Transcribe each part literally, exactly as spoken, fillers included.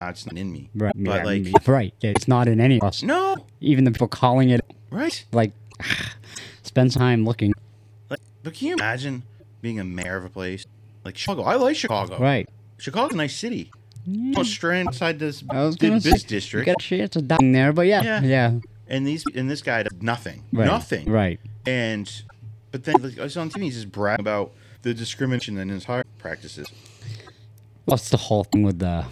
uh, it's not in me. Right. But yeah, like, right. It's not in any of us. no, Even the people calling it, right? like, spend time looking. Like, but can you imagine being a mayor of a place like Chicago? I like Chicago. Right. Chicago's a nice city. Yeah. Almost strand outside this I was di- gonna business say, district. You got a chance of dying there, but yeah, Yeah. yeah, And these and this guy does nothing. right, Nothing. right. And but then like, I was on T V, he's just bragging about the discrimination in his hiring practices. What's the whole thing with the,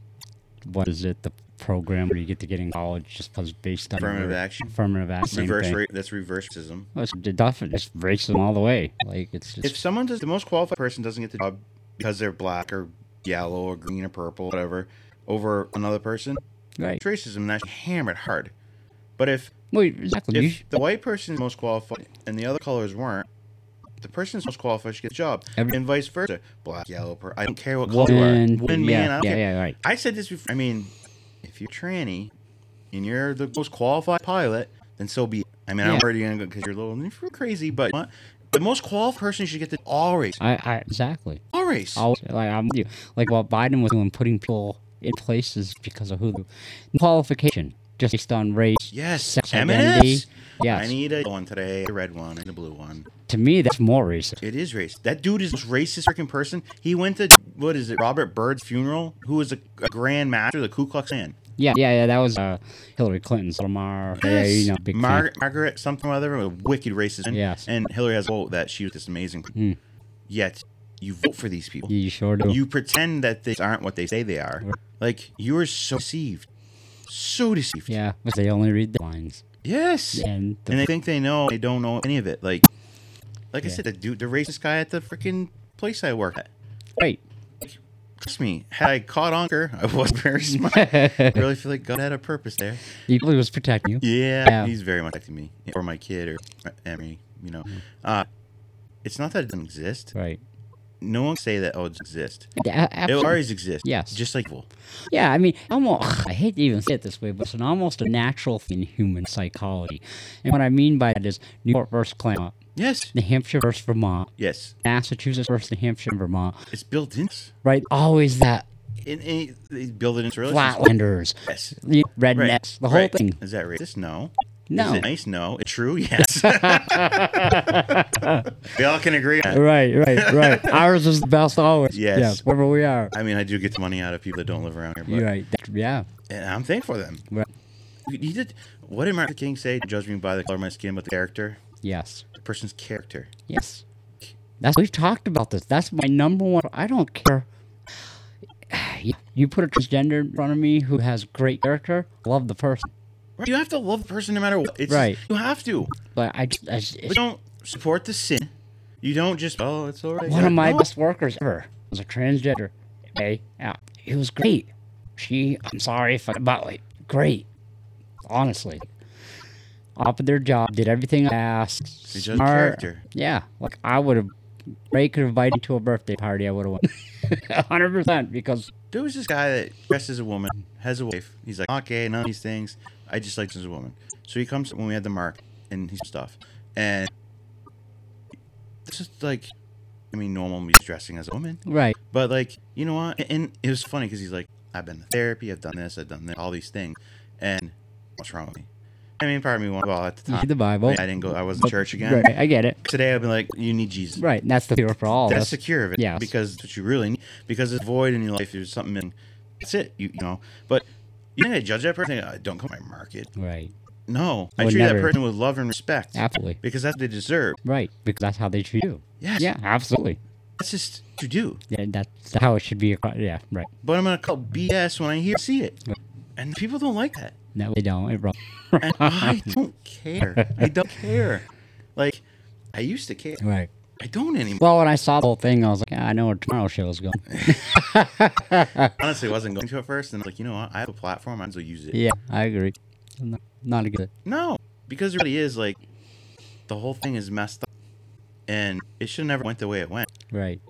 what is it, the program where you get to get in college just because based on Affirmative your- action. affirmative action, Reverse thing. ra- that's reverse racism. Well, it's definitely it's racism all the way. Like it's just If someone does, the most qualified person doesn't get the job because they're black or yellow or green or purple, whatever, over another person, right. it's racism, and that's hammered hard. But if Wait, exactly. You if the white person is most qualified and the other colors weren't, the person who's most qualified should get the job, Every- and vice versa. Black, yellow, purple. I don't care what color you are. woman, Woman, yeah, man, I don't yeah, care. yeah, right. I said this before. I mean, if you're tranny and you're the most qualified pilot, then so be it. I mean, Yeah. I'm already gonna go because you're a little you're crazy, but what? The most qualified person should get the all race. I, I exactly. All race. Always, like I'm with you. Like what Biden was doing, putting people in places because of who the qualification, just based on race, Yes. sex M and identity. S. Yes. I need a yellow one today, a red one, and a blue one. To me, that's more racist. It is racist. That dude is the most racist freaking person. He went to, what is it, Robert Byrd's funeral, who was a, a grand master of the Ku Klux Klan. Yeah, yeah, yeah. That was uh, Hillary Clinton's Lamar. Yeah, Yes. you know, big Mar- fan. Margaret something or other, a wicked racist. Yes. And Hillary has a quote that she was this amazing. Mm. Yet, you vote for these people. You sure do. You pretend that they aren't what they say they are. Like, you are so deceived. So deceived. Yeah, but they only read the lines. Yes. And, the, And they think they know. They don't know any of it. Like, like I Yeah. said, the dude, the racist guy at the freaking place I work at. right. Trust me, had I caught Onker, I was very smart. I really feel like God had a purpose there. He probably was protecting you. Yeah, Yeah. he's very much protecting me or my kid or Emery. You know, uh, it's not that it doesn't exist. Right. No one say that. Oh, it doesn't exist. Yeah, It absolutely. always exists. Yes. just like evil. Yeah, I mean, almost. I hate to even say it this way, but it's an almost a natural thing in human psychology. And what I mean by that is New York versus Claremont, Yes, New Hampshire versus Vermont, yes, Massachusetts versus New Hampshire and Vermont. it's built in. Right? Always that In, in, they build it into religion. flatlanders, Yes. the rednecks, Right. the whole right. thing. Is that racist? No. No. Is it nice? No. It's true? Yes. We all can agree on that. Right, right, right. Ours is the best always. Yes. Yeah, wherever we are. I mean, I do get the money out of people that don't live around here, but You're right. Yeah. and I'm thankful for them. Right. You you did. What did Martin Luther King say? Judge me by the color of my skin, but the character, Yes. the person's character. Yes. That's we've talked about this. That's my number one. I don't care. You put a transgender in front of me who has great character. Love the person, Right? You have to love the person no matter what. It's Right. You have to. but I, just- I just- But don't support the sin. You don't just. Oh, it's all right. one of my No. best workers ever was a transgender. Okay, yeah, it was great. She, I'm sorry if I, but like, great. Honestly, up at their job, did everything I asked. They judge Smart. character. Yeah, like I would have. Ray could have invited me to a birthday party. I would have went. A hundred percent because There was this guy that dressed as a woman, has a wife. He's like, okay, none of these things. I just like as a woman. So he comes when we had the mark and his stuff, and it's just like, I mean, normal me dressing as a woman, right. but like, you know what? And it was funny because he's like, I've been to therapy, I've done this, I've done that, all these things, and what's wrong with me? I mean, part of me went, well, at the You time, read the Bible. I didn't go, I wasn't in church again. Right, I get it. Today I've been like, you need Jesus. Right, and that's the cure for all of That's us. the cure of it. Yes. Because that's what you really need. Because it's void in your life. There's something in. That's it. You, you know. But you think I judge that person? I don't come to my market. Right, No. I Would treat never. that person with love and respect. absolutely. Because that's what they deserve. Right, because that's how they treat you. Yes. Yeah, absolutely. That's just what you do. Yeah, that's how it should be. across- Yeah, right. But I'm going to call B S when I hear see it. Right. And people don't like that. No, they don't. It wrong. And I don't care. I don't care. Like, I used to care. Right. I don't anymore. Well, when I saw the whole thing, I was like, yeah, I know where tomorrow's show is going. Honestly, I wasn't going to at first. And I was like, you know what? I have a platform. I might as well use it. Yeah, I agree. Not, not a good. No, because it really is like the whole thing is messed up, and it should have never went the way it went. Right.